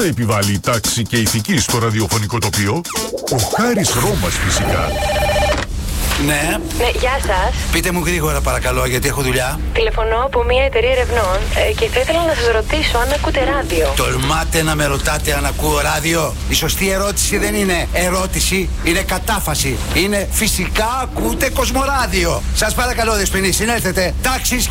θα επιβάλλει τάξη και ηθική στο ραδιοφωνικό τοπίο? Ο Χάρης Ρώμας φυσικά. Ναι. Ναι, γεια σας. Πείτε μου γρήγορα παρακαλώ, γιατί έχω δουλειά. Τηλεφωνώ από μια εταιρεία ερευνών και θα ήθελα να σας ρωτήσω αν ακούτε ράδιο. Τολμάτε να με ρωτάτε αν ακούω ράδιο? Η σωστή ερώτηση δεν είναι ερώτηση, είναι κατάφαση. Είναι φυσικά ακούτε Κοσμοράδιο. Σας παρακαλώ, Δεσποινή, συνέλθετε. Τάξεις